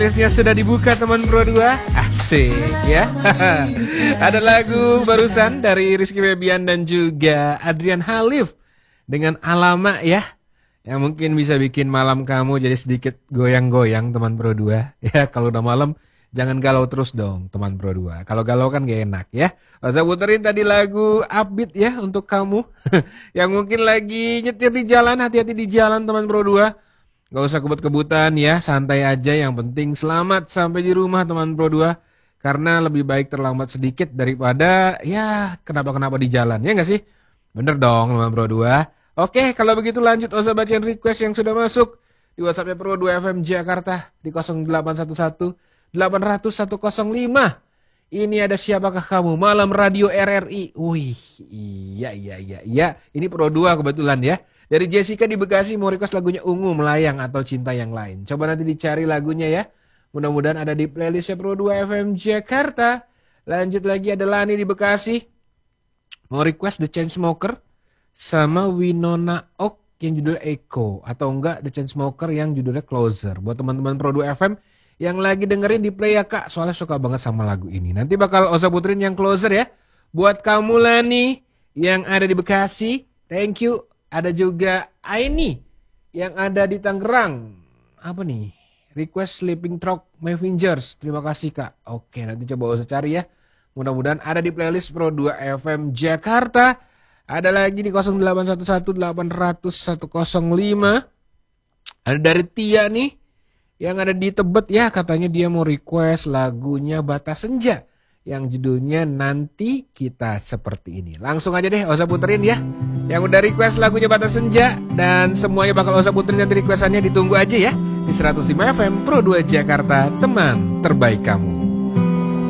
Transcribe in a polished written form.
Listnya sudah dibuka teman Pro 2. Asik ya. Ada lagu barusan dari Rizky Febian dan juga Adrian Halif dengan Alamak ya, yang mungkin bisa bikin malam kamu jadi sedikit goyang-goyang teman Pro 2. Ya kalau udah malam jangan galau terus dong teman Pro 2. Kalau galau kan gak enak ya. Saya puterin tadi lagu upbeat ya untuk kamu yang mungkin lagi nyetir di jalan. Hati-hati di jalan teman Pro 2. Gak usah kebut-kebutan ya, santai aja, yang penting selamat sampai di rumah teman Pro 2. Karena lebih baik terlambat sedikit daripada ya kenapa-kenapa di jalan, ya gak sih? Bener dong teman Pro 2. Oke, kalau begitu lanjut usah bacain request yang sudah masuk di WhatsApp Pro 2 FM Jakarta di 0811 800 105. Ini ada siapakah kamu? Malam Radio RRI. Wih, iya. Ini Pro 2 kebetulan ya. Dari Jessica di Bekasi mau request lagunya Ungu, Melayang atau Cinta yang Lain. Coba nanti dicari lagunya ya. Mudah-mudahan ada di playlistnya Pro 2 FM Jakarta. Lanjut lagi ada Lani di Bekasi. Mau request The Chainsmokers sama Winona Oak yang judulnya Echo. Atau enggak The Chainsmokers yang judulnya Closer. Buat teman-teman Pro 2 FM yang lagi dengerin di play ya kak. Soalnya suka banget sama lagu ini. Nanti bakal Osa puterin yang Closer ya. Buat kamu Lani yang ada di Bekasi. Thank you. Ada juga Aini yang ada di Tangerang. Apa nih? Request Sleeping Truck My Fingers. Terima kasih kak. Oke, nanti coba usah cari ya. Mudah-mudahan ada di playlist Pro 2 FM Jakarta. Ada lagi di 0811 800 105. Ada dari Tia nih yang ada di Tebet ya. Katanya dia mau request lagunya Batas Senja yang judulnya Nanti Kita Seperti Ini. Langsung aja deh Osa puterin ya. Yang udah request lagunya Batas Senja. Dan semuanya bakal Osa puterin nanti requestannya. Ditunggu aja ya di 105 FM Pro 2 Jakarta, teman terbaik kamu.